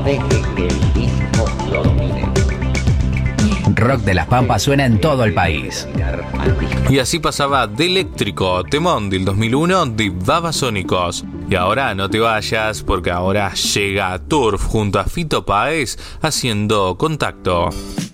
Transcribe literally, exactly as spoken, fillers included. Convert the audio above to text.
deje que el disco lo domine. Rock de las Pampas suena en todo el país. Y así pasaba de Eléctrico, temón del dos mil uno de Babasónicos. Y ahora no te vayas, porque ahora llega Turf junto a Fito Páez haciendo Contacto.